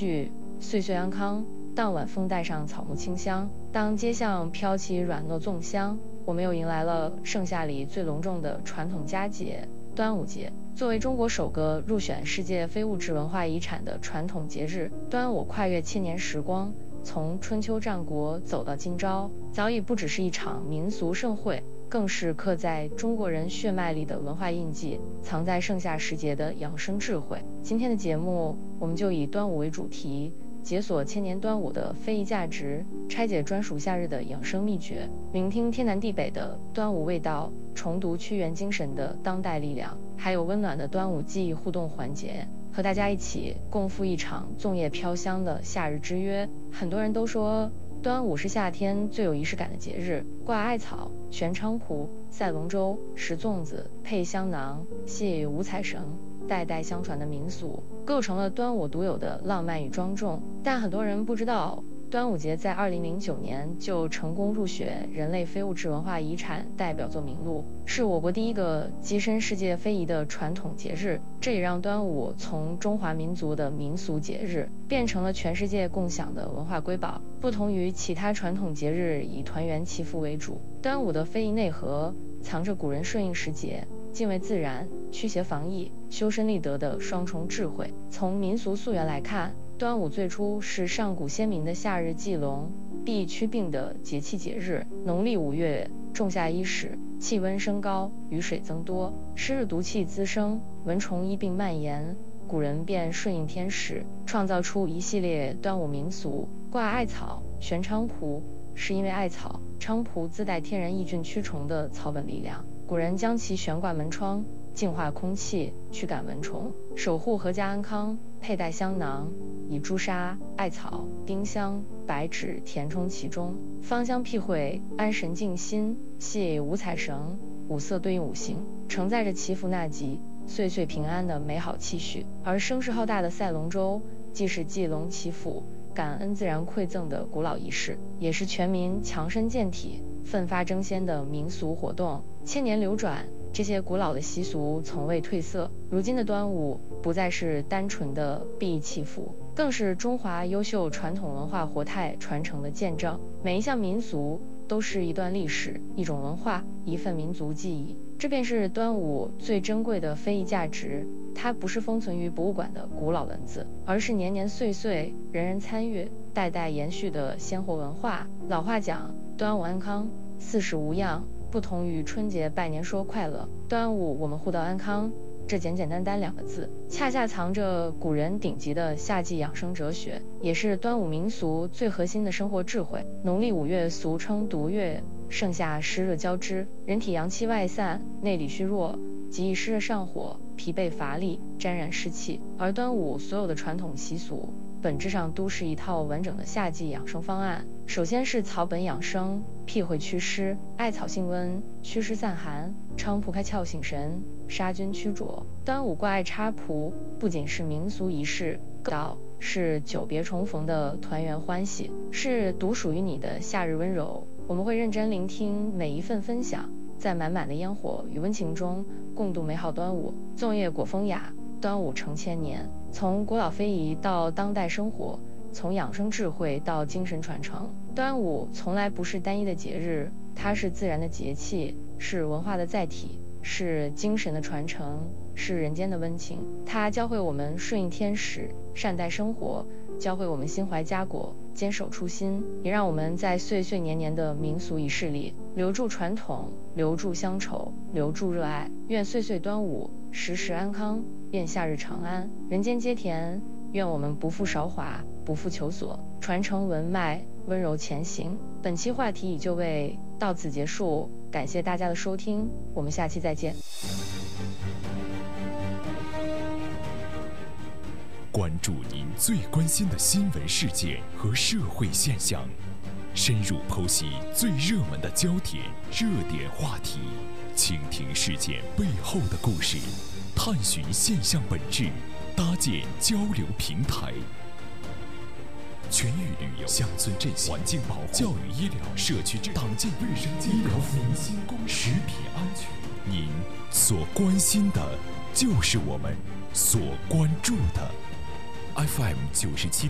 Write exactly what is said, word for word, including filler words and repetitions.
续，岁岁安康。当晚风带上草木清香，当街巷飘起软糯粽香，我们又迎来了盛夏里最隆重的传统佳节——端午节。作为中国首个入选世界非物质文化遗产的传统节日，端午跨越千年时光，从春秋战国走到今朝，早已不只是一场民俗盛会，更是刻在中国人血脉里的文化印记，藏在盛夏时节的养生智慧。今天的节目，我们就以端午为主题，解锁千年端午的非遗价值，拆解专属夏日的养生秘诀，聆听天南地北的端午味道，重读屈原精神的当代力量，还有温暖的端午记忆互动环节，和大家一起共赴一场粽叶飘香的夏日之约。很多人都说端午是夏天最有仪式感的节日，挂艾草、悬菖蒲、赛龙舟、食粽子、配香囊、系五彩绳，代代相传的民俗，构成了端午独有的浪漫与庄重。但很多人不知道，端午节在二零零九年就成功入选人类非物质文化遗产代表作名录，是我国第一个跻身世界非遗的传统节日。这也让端午从中华民族的民俗节日变成了全世界共享的文化瑰宝。不同于其他传统节日以团圆祈福为主，端午的非遗内核藏着古人顺应时节、敬畏自然、驱邪防疫、修身立德的双重智慧。从民俗溯源来看，端午最初是上古先民的夏日祭龙、避祛病的节气节日。农历五月，仲夏伊始，气温升高，雨水增多，湿热毒气滋生，蚊虫疫病蔓延，古人便顺应天时，创造出一系列端午民俗。挂艾草、悬菖蒲，是因为艾草、菖蒲自带天然抑菌驱虫的草本力量，古人将其悬挂门窗，净化空气，驱赶蚊虫，守护阖家安康。佩戴香囊，以朱砂、艾草、丁香、白芷填充其中，芳香辟秽，安神静心。系五彩绳，五色对应五行，承载着祈福纳吉、岁岁平安的美好期许。而声势浩大的赛龙舟，既是祭龙祈福、感恩自然馈赠的古老仪式，也是全民强身健体、奋发争先的民俗活动。千年流转，这些古老的习俗从未褪色。如今的端午不再是单纯的避疫祈福，更是中华优秀传统文化活态传承的见证。每一项民俗都是一段历史、一种文化、一份民族记忆。这便是端午最珍贵的非遗价值。它不是封存于博物馆的古老文字，而是年年岁岁人人参与、代代延续的鲜活文化。老话讲，端午安康，四时无恙。不同于春节拜年说快乐，端午我们互道安康，这简简单单两个字，恰恰藏着古人顶级的夏季养生哲学，也是端午民俗最核心的生活智慧。农历五月俗称毒月，盛夏湿热交织，人体阳气外散，内里虚弱，极易湿热上火，疲惫乏力，沾染湿气。而端午所有的传统习俗本质上都是一套完整的夏季养生方案。首先是草本养生，辟秽祛湿，艾草性温，祛湿散寒；菖蒲开窍醒神，杀菌驱浊。端午挂艾插蒲，不仅是民俗仪式，更是久别重逢的团圆欢喜，是独属于你的夏日温柔。我们会认真聆听每一份分享，在满满的烟火与温情中共度美好端午。粽叶裹风雅，端午承千年。从古老非遗到当代生活，从养生智慧到精神传承，端午从来不是单一的节日，它是自然的节气，是文化的载体，是精神的传承，是人间的温情。它教会我们顺应天时，善待生活，教会我们心怀家国，坚守初心，也让我们在岁岁年年的民俗仪式里留住传统，留住乡愁，留住热爱。愿岁岁端午，时时安康，愿夏日长安，人间皆甜。愿我们不负韶华，不负求索，传承文脉，温柔前行。本期话题已就位，到此结束，感谢大家的收听，我们下期再见。 关注您最关心的新闻事件和社会现象，深入剖析最热门的焦点、热点话题，倾听事件背后的故事，探寻现象本质，搭建交流平台。全域旅游、乡村振兴、环境保护、教育医疗、社区治党建卫生、医疗民心公食品安全，您所关心的，就是我们所关注的。F M 九十七。